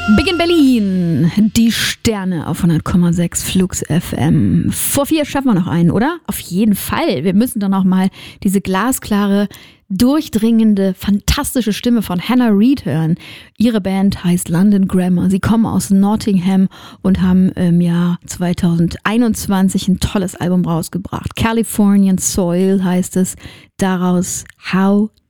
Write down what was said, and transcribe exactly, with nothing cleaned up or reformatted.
Big in Berlin, die Sterne auf hundert Komma sechs Flux F M. Vor vier schaffen wir noch einen, oder? Auf jeden Fall. Wir müssen dann noch mal diese glasklare, durchdringende, fantastische Stimme von Hannah Reid hören. Ihre Band heißt London Grammar. Sie kommen aus Nottingham und haben im Jahr zwanzig einundzwanzig ein tolles Album rausgebracht. Californian Soil heißt es. Daraus How